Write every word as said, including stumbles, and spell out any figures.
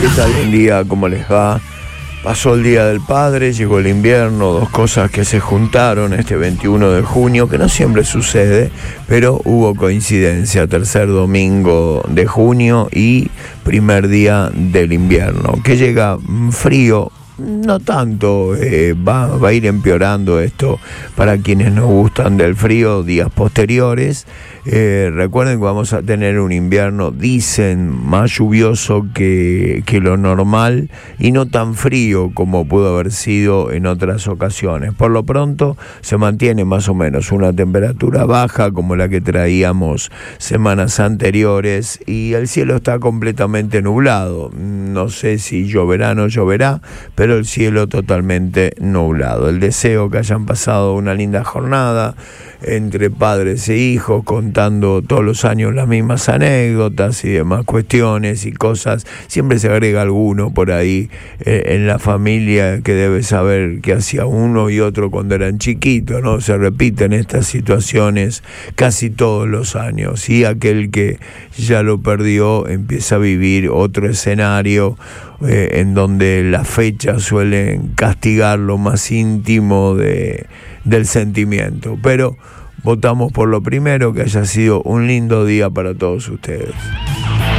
¿Qué tal? Buen día, ¿cómo les va? Pasó el Día del Padre, llegó el invierno, dos cosas que se juntaron este veintiuno de junio, que no siempre sucede, pero hubo coincidencia, tercer domingo de junio y primer día del invierno, que llega frío. No tanto, eh, va, va a ir empeorando esto para quienes nos gustan del frío días posteriores. Eh, recuerden que vamos a tener un invierno, dicen, más lluvioso que, que lo normal y no tan frío como pudo haber sido en otras ocasiones. Por lo pronto se mantiene más o menos una temperatura baja como la que traíamos semanas anteriores y el cielo está completamente nublado. No sé si lloverá o no lloverá, pero pero el cielo totalmente nublado. El deseo que hayan pasado una linda jornada entre padres e hijos, contando todos los años las mismas anécdotas y demás cuestiones y cosas. Siempre se agrega alguno por ahí eh, en la familia que debe saber que hacía uno y otro cuando eran chiquitos, ¿no? Se repiten estas situaciones casi todos los años y aquel que ya lo perdió empieza a vivir otro escenario eh, en donde las fechas suelen castigar lo más íntimo de, del sentimiento. Pero votamos por lo primero, que haya sido un lindo día para todos ustedes.